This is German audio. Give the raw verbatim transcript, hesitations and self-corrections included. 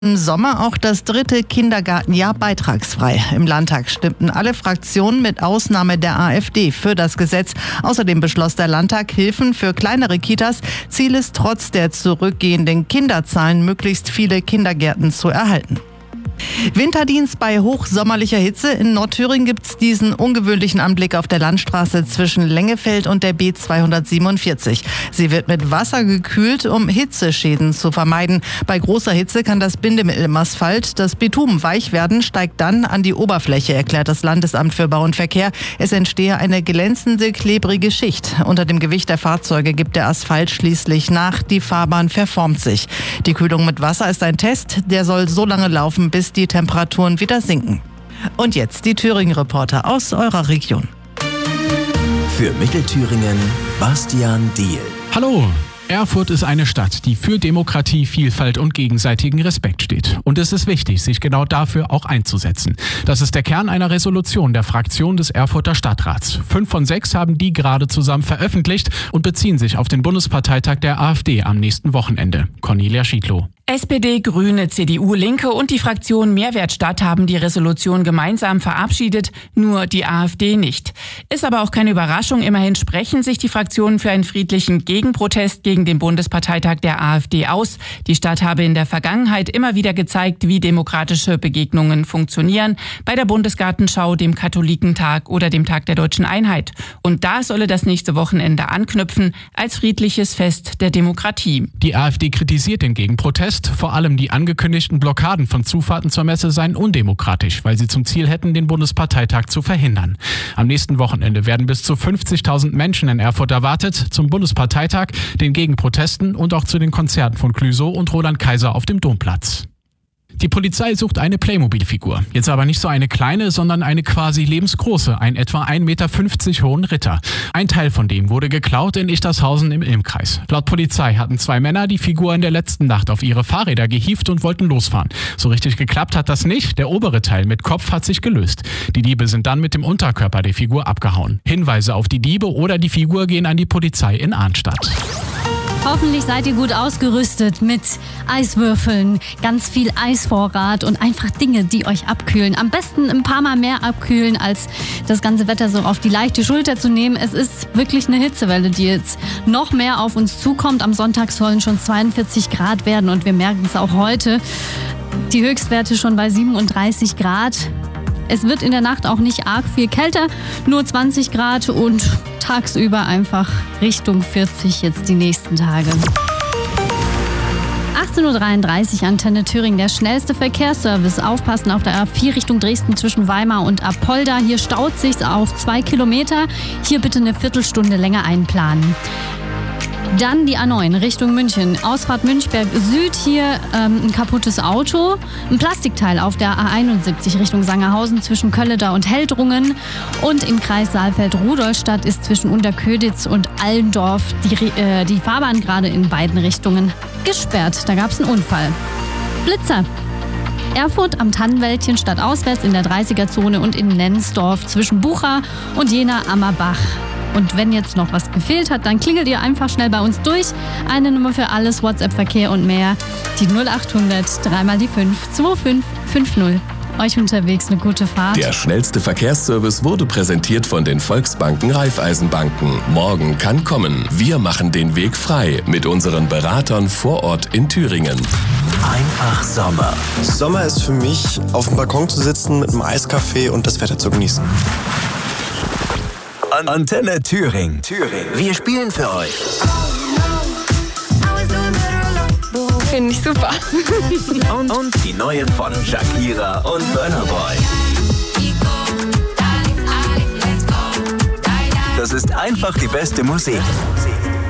Im Sommer auch das dritte Kindergartenjahr beitragsfrei. Im Landtag stimmten alle Fraktionen mit Ausnahme der AfD für das Gesetz. Außerdem beschloss der Landtag Hilfen für kleinere Kitas. Ziel ist, trotz der zurückgehenden Kinderzahlen möglichst viele Kindergärten zu erhalten. Winterdienst bei hochsommerlicher Hitze. In Nordthüringen gibt es diesen ungewöhnlichen Anblick auf der Landstraße zwischen Lengefeld und der B zweihundertsiebenundvierzig. Sie wird mit Wasser gekühlt, um Hitzeschäden zu vermeiden. Bei großer Hitze kann das Bindemittel im Asphalt, das Bitumen, weich werden, steigt dann an die Oberfläche, erklärt das Landesamt für Bau und Verkehr. Es entstehe eine glänzende, klebrige Schicht. Unter dem Gewicht der Fahrzeuge gibt der Asphalt schließlich nach. Die Fahrbahn verformt sich. Die Kühlung mit Wasser ist ein Test. Der soll so lange laufen, bis die Temperaturen wieder sinken. Und jetzt die Thüringen-Reporter aus eurer Region. Für Mittelthüringen, Bastian Diehl. Hallo! Erfurt ist eine Stadt, die für Demokratie, Vielfalt und gegenseitigen Respekt steht. Und es ist wichtig, sich genau dafür auch einzusetzen. Das ist der Kern einer Resolution der Fraktion des Erfurter Stadtrats. Fünf von sechs haben die gerade zusammen veröffentlicht und beziehen sich auf den Bundesparteitag der AfD am nächsten Wochenende. Cornelia Schiedlow. S P D, Grüne, C D U, Linke und die Fraktion Mehrwertstadt haben die Resolution gemeinsam verabschiedet, nur die AfD nicht. Ist aber auch keine Überraschung, immerhin sprechen sich die Fraktionen für einen friedlichen Gegenprotest gegen den Bundesparteitag der AfD aus. Die Stadt habe in der Vergangenheit immer wieder gezeigt, wie demokratische Begegnungen funktionieren, bei der Bundesgartenschau, dem Katholikentag oder dem Tag der Deutschen Einheit. Und da solle das nächste Wochenende anknüpfen, als friedliches Fest der Demokratie. Die AfD kritisiert den Gegenprotest. Vor allem die angekündigten Blockaden von Zufahrten zur Messe seien undemokratisch, weil sie zum Ziel hätten, den Bundesparteitag zu verhindern. Am nächsten Wochenende werden bis zu fünfzigtausend Menschen in Erfurt erwartet, zum Bundesparteitag, den Gegenprotesten und auch zu den Konzerten von Clouseau und Roland Kaiser auf dem Domplatz. Die Polizei sucht eine Playmobil-Figur. Jetzt aber nicht so eine kleine, sondern eine quasi lebensgroße, ein etwa ein Meter fünfzig hohen Ritter. Ein Teil von dem wurde geklaut in Ichtershausen im Ilmkreis. Laut Polizei hatten zwei Männer die Figur in der letzten Nacht auf ihre Fahrräder gehievt und wollten losfahren. So richtig geklappt hat das nicht. Der obere Teil mit Kopf hat sich gelöst. Die Diebe sind dann mit dem Unterkörper der Figur abgehauen. Hinweise auf die Diebe oder die Figur gehen an die Polizei in Arnstadt. Hoffentlich seid ihr gut ausgerüstet mit Eiswürfeln, ganz viel Eisvorrat und einfach Dinge, die euch abkühlen. Am besten ein paar Mal mehr abkühlen, als das ganze Wetter so auf die leichte Schulter zu nehmen. Es ist wirklich eine Hitzewelle, die jetzt noch mehr auf uns zukommt. Am Sonntag sollen schon zweiundvierzig Grad werden und wir merken es auch heute. Die Höchstwerte schon bei siebenunddreißig Grad. Es wird in der Nacht auch nicht arg viel kälter, nur zwanzig Grad und tagsüber einfach Richtung vierzig jetzt die nächsten Tage. achtzehn Uhr dreiunddreißig, Antenne Thüringen, der schnellste Verkehrsservice. Aufpassen auf der A vier Richtung Dresden zwischen Weimar und Apolda. Hier staut sich's auf zwei Kilometer. Hier bitte eine Viertelstunde länger einplanen. Dann die A neun Richtung München. Ausfahrt Münchberg Süd, hier ähm, ein kaputtes Auto. Ein Plastikteil auf der A einundsiebzig Richtung Sangerhausen zwischen Kölleda und Heldrungen. Und im Kreis Saalfeld-Rudolstadt ist zwischen Unterköditz und Allendorf die, äh, die Fahrbahn gerade in beiden Richtungen gesperrt. Da gab es einen Unfall. Blitzer. Erfurt am Tannenwäldchen stadtauswärts in der dreißiger-Zone und in Nensdorf zwischen Bucha und Jena-Ammerbach. Und wenn jetzt noch was gefehlt hat, dann klingelt ihr einfach schnell bei uns durch. Eine Nummer für alles, WhatsApp-Verkehr und mehr. Die null achthundert, dreimal die fünf, zwei fünf fünf null. Euch unterwegs eine gute Fahrt. Der schnellste Verkehrsservice wurde präsentiert von den Volksbanken Raiffeisenbanken. Morgen kann kommen. Wir machen den Weg frei mit unseren Beratern vor Ort in Thüringen. Einfach Sommer. Sommer ist für mich, auf dem Balkon zu sitzen mit einem Eiskaffee und das Wetter zu genießen. Antenne Thüringen. Thüringen. Wir spielen für euch. Finde ich super. und, und die neuen von Shakira und Burna Boy. Das ist einfach die beste Musik.